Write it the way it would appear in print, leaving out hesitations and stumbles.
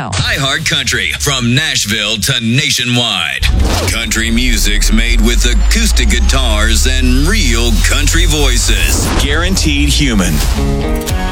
iHeart Country, from Nashville to nationwide. Country music's made with acoustic guitars and real country voices. Guaranteed human.